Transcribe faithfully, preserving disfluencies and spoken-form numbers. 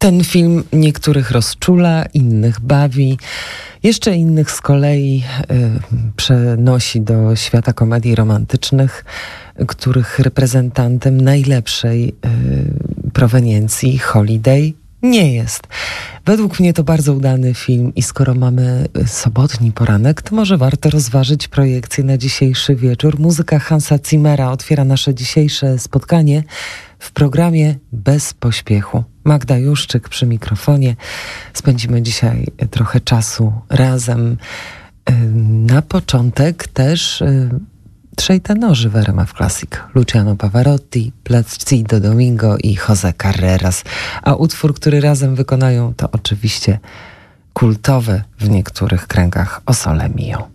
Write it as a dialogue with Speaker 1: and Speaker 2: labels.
Speaker 1: Ten film niektórych rozczula, innych bawi, jeszcze innych z kolei y, przenosi do świata komedii romantycznych, których reprezentantem najlepszej y, proweniencji Holiday nie jest. Według mnie to bardzo udany film i skoro mamy sobotni poranek, to może warto rozważyć projekcję na dzisiejszy wieczór. Muzyka Hansa Zimmera otwiera nasze dzisiejsze spotkanie w programie Bez pośpiechu. Magda Juszczyk przy mikrofonie. Spędzimy dzisiaj trochę czasu razem. Na początek też trzej tenorzy w R M F Classic. Luciano Pavarotti, Placido Domingo i José Carreras. A utwór, który razem wykonają, to oczywiście kultowe w niektórych kręgach O Sole Mio.